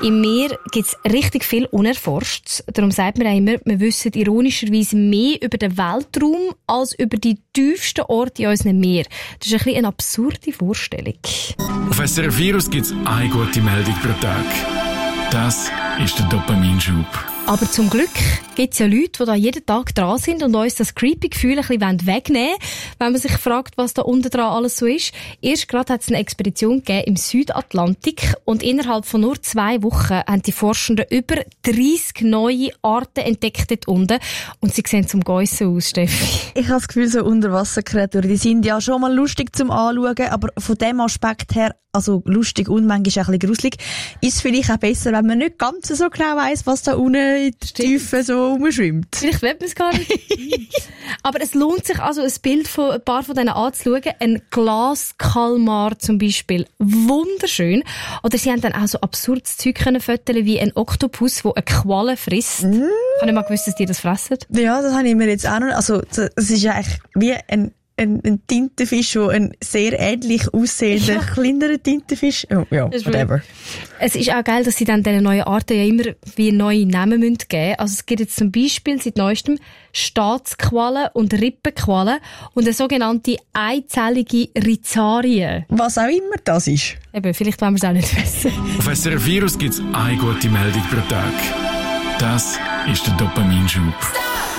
Im Meer gibt es richtig viel Unerforschtes. Darum sagt man auch immer, wir wissen ironischerweise mehr über den Weltraum als über die tiefsten Orte in unserem Meer. Das ist ein bisschen eine absurde Vorstellung. Auf SRF Virus gibt es eine gute Meldung pro Tag. Das ist der Dopaminschub. Aber zum Glück gibt es ja Leute, die da jeden Tag dran sind und uns das creepy Gefühl ein bisschen wegnehmen wollen, wenn man sich fragt, was da unten dran alles so ist. Erst gerade hat es eine Expedition gegeben im Südatlantik und innerhalb von nur 2 Wochen haben die Forschenden über 30 neue Arten entdeckt dort unten. Und sie sehen zum Geissen aus, Steffi. Ich habe das Gefühl, so Unterwasserkreaturen, die sind ja schon mal lustig zum Anschauen, aber von dem Aspekt her, also lustig und manchmal auch ein bisschen gruselig, ist es vielleicht auch besser, wenn man nicht ganz so genau weiss, was da unten in der Tiefe so rumschwimmt. Vielleicht will man es gar nicht. Aber es lohnt sich also, ein Bild von ein paar von denen anzuschauen. Ein Glaskalmar zum Beispiel. Wunderschön. Oder sie haben dann auch so absurdes Zeug können fotografieren, wie ein Oktopus, der eine Qualle frisst. Ich habe nicht mal gewusst, dass die das fressen. Ja, das habe ich mir jetzt auch noch, also, es ist eigentlich wie ein Tintenfisch, der ein sehr ähnlich aussehender, kleinerer Tintenfisch. Oh, ja, whatever. Es ist auch geil, dass sie dann diesen neuen Arten ja immer wie neue Namen geben müssen. Also es gibt jetzt zum Beispiel seit neuestem Staatsquallen und Rippenquallen und eine sogenannte einzellige Rizarie. Was auch immer das ist. Eben, vielleicht wollen wir es auch nicht wissen. Auf SRF Virus gibt es eine gute Meldung pro Tag. Das ist der Dopaminschub.